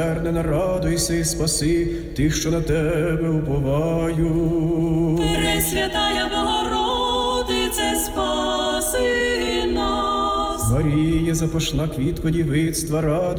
смиренна, радуйся і спаси тих, що на тебе уповають. Пресвятая Богородице, спаси нас. Марія, запашна квітко дівицтва, радуйся